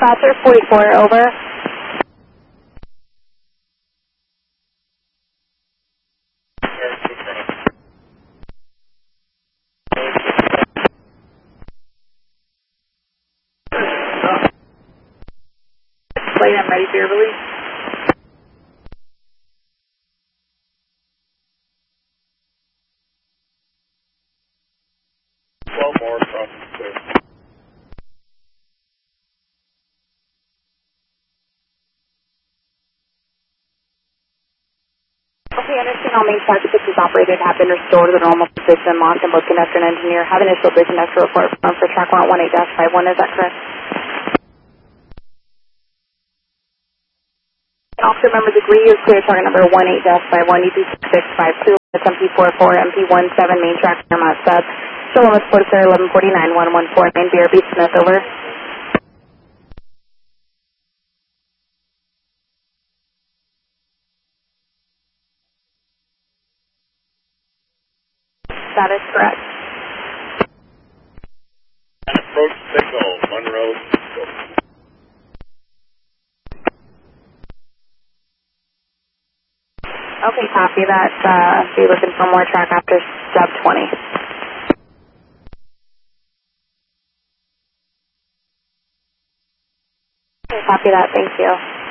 Dispatcher 44, over. Plate, I'm ready for your release. More from Okay, understand all main traffic is operated have been restored to the normal position. Lost and both conductor and engineer have initial bridge conductor report for track 118-51, is that correct? Officer members agree you clear target number 18-51, UP6652, SMP44, MP17, main track, Fairmont Sub. Show limits 47, 1149, 114, main BRB Smith, over. That is correct. an approach signal, Monroe. Okay, copy that. Be looking for more track after sub 20. Okay, copy that. Thank you.